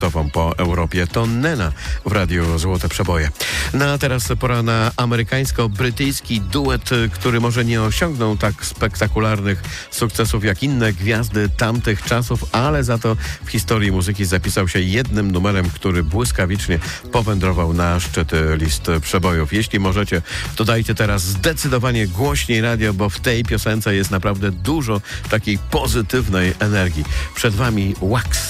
po Europie. To Nena w Radiu Złote Przeboje. A teraz pora na amerykańsko-brytyjski duet, który może nie osiągnął tak spektakularnych sukcesów jak inne gwiazdy tamtych czasów, ale za to w historii muzyki zapisał się jednym numerem, który błyskawicznie powędrował na szczyty list przebojów. Jeśli możecie, to dajcie teraz zdecydowanie głośniej radio, bo w tej piosence jest naprawdę dużo takiej pozytywnej energii. Przed wami Wax.